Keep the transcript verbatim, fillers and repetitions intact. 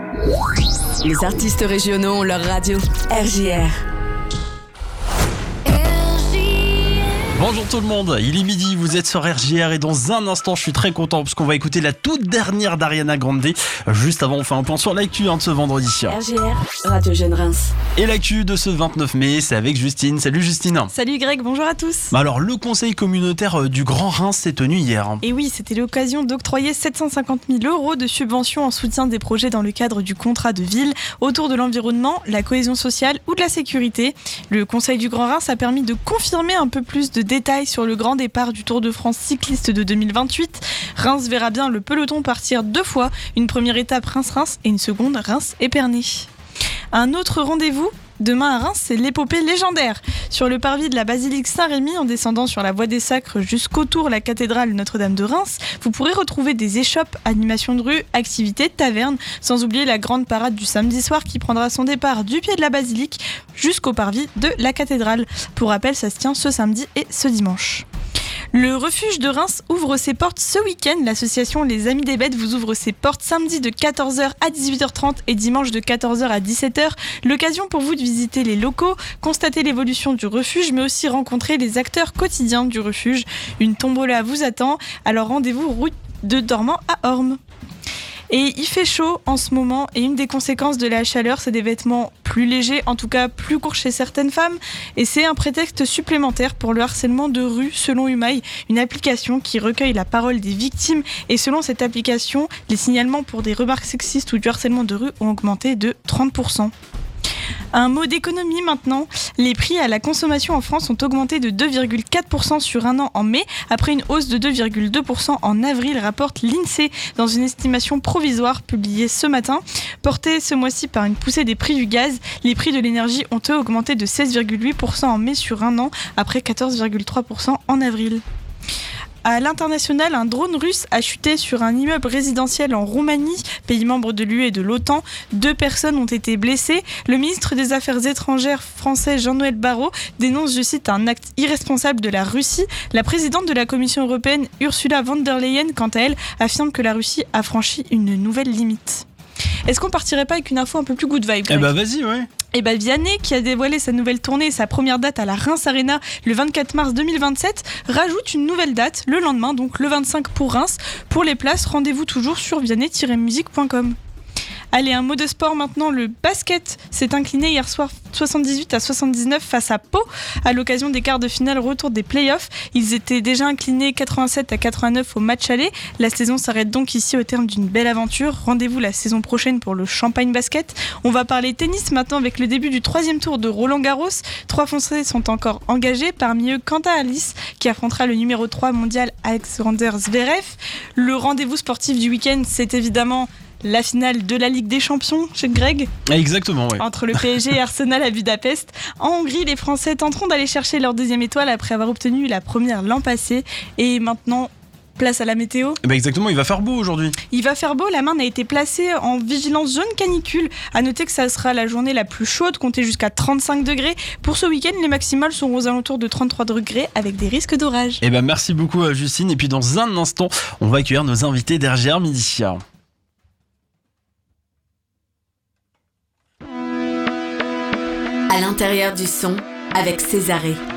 Les artistes régionaux ont leur radio. R J R. Bonjour tout le monde, il est midi, vous êtes sur R J R et dans un instant je suis très content parce qu'on va écouter la toute dernière d'Ariana Grande. Juste avant on fait un point sur l'actu hein, de ce vendredi. R J R, Radio Jeune Reims. Et l'actu de ce vingt-neuf mai, c'est avec Justine. Salut Justine. Salut Greg, bonjour à tous. Bah alors le conseil communautaire du Grand Reims s'est tenu hier. Et oui, c'était l'occasion d'octroyer sept cent cinquante mille euros de subventions en soutien des projets dans le cadre du contrat de ville autour de l'environnement, la cohésion sociale ou de la sécurité. Le conseil du Grand Reims a permis de confirmer un peu plus de détails sur le grand départ du Tour de France cycliste de deux mille vingt-huit. Reims verra bien le peloton partir deux fois, une première étape Reims-Reims et une seconde Reims-Épernay. Un autre rendez-vous demain à Reims, c'est l'épopée légendaire. Sur le parvis de la basilique Saint-Rémy, en descendant sur la voie des Sacres jusqu'au tour la cathédrale Notre-Dame de Reims, vous pourrez retrouver des échoppes, animations de rue, activités, tavernes, sans oublier la grande parade du samedi soir qui prendra son départ du pied de la basilique jusqu'au parvis de la cathédrale. Pour rappel, ça se tient ce samedi et ce dimanche. Le refuge de Reims ouvre ses portes ce week-end. L'association Les Amis des Bêtes vous ouvre ses portes samedi de quatorze heures à dix-huit heures trente et dimanche de quatorze heures à dix-sept heures. L'occasion pour vous de visiter les locaux, constater l'évolution du refuge, mais aussi rencontrer les acteurs quotidiens du refuge. Une tombola vous attend, alors rendez-vous route de Dormant à Ormes. Et il fait chaud en ce moment et une des conséquences de la chaleur, c'est des vêtements plus légers, en tout cas plus courts chez certaines femmes. Et c'est un prétexte supplémentaire pour le harcèlement de rue selon Humaille, une application qui recueille la parole des victimes. Et selon cette application, les signalements pour des remarques sexistes ou du harcèlement de rue ont augmenté de trente pour cent. Un mot d'économie maintenant. Les prix à la consommation en France ont augmenté de deux virgule quatre pour cent sur un an en mai, après une hausse de deux virgule deux pour cent en avril, rapporte l'INSEE dans une estimation provisoire publiée ce matin. Portée ce mois-ci par une poussée des prix du gaz, les prix de l'énergie ont eux augmenté de seize virgule huit pour cent en mai sur un an, après quatorze virgule trois pour cent en avril. À l'international, un drone russe a chuté sur un immeuble résidentiel en Roumanie, pays membre de l'U E et de l'OTAN. Deux personnes ont été blessées. Le ministre des Affaires étrangères français Jean-Noël Barrot dénonce, je cite, un acte irresponsable de la Russie. La présidente de la Commission européenne, Ursula von der Leyen, quant à elle, affirme que la Russie a franchi une nouvelle limite. Est-ce qu'on partirait pas avec une info un peu plus good vibe? Eh bah vas-y, ouais. Et bah Vianney, qui a dévoilé sa nouvelle tournée et sa première date à la Reims Arena le vingt-quatre mars deux mille vingt-sept, rajoute une nouvelle date le lendemain, donc le vingt-cinq pour Reims. Pour les places, rendez-vous toujours sur vianney tiret musique point com. Allez, un mot de sport maintenant. Le basket s'est incliné hier soir soixante-dix-huit à soixante-dix-neuf face à Pau à l'occasion des quarts de finale retour des playoffs. Ils étaient déjà inclinés quatre-vingt-sept à quatre-vingt-neuf au match aller. La saison s'arrête donc ici au terme d'une belle aventure. Rendez-vous la saison prochaine pour le Champagne Basket. On va parler tennis maintenant avec le début du troisième tour de Roland Garros. Trois Français sont encore engagés, parmi eux Quentin Alice qui affrontera le numéro trois mondial Alexander Zverev. Le rendez-vous sportif du week-end, c'est évidemment la finale de la Ligue des Champions chez Greg. Exactement, oui. Entre le P S G et Arsenal à Budapest. En Hongrie, les Français tenteront d'aller chercher leur deuxième étoile après avoir obtenu la première l'an passé. Et maintenant, place à la météo. Bah exactement, il va faire beau aujourd'hui. Il va faire beau, la Marne a été placée en vigilance jaune canicule. À noter que ça sera la journée la plus chaude, comptée jusqu'à trente-cinq degrés. Pour ce week-end, les maximales seront aux alentours de trente-trois degrés avec des risques d'orage. Et bah merci beaucoup à Justine. Et puis dans un instant, on va accueillir nos invités d'R J R Midi. À l'intérieur du son, avec Césarée.